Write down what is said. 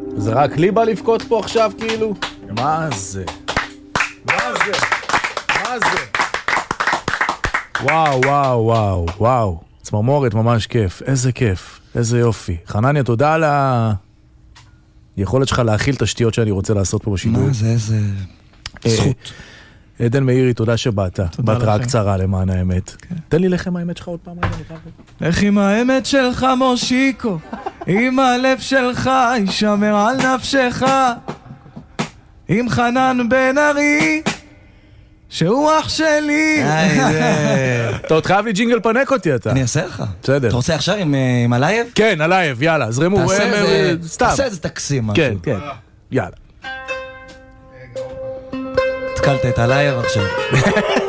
זה רק לי בא לבכות פה עכשיו כאילו? מה זה? מה זה? מה זה? וואו, וואו, וואו, וואו. צמרמורת ממש כיף. איזה כיף. איזה יופי. חנניה, תודה על היכולת שלך להכיל את השטויות שאני רוצה לעשות פה בשידור. מה זה? איזה זכות. עדן מאירי, תודה שבאת. בת רק קצרה למען האמת. תן לי לחם האמת שלך עוד פעם. לך עם האמת שלך מושיקו, עם הלב שלך יישמר על נפשך, עם חנן בן ארי שהוא אח שלי. אתה עוד חייב לי ג'ינגל פנק אותי אתה. אני אעשה לך. בסדר. אתה רוצה עכשיו עם הלייב? כן, הלייב, יאללה, זרמו. תעשה איזה תקסים משהו. כן, כן, יאללה. התקלת את הלייב עכשיו.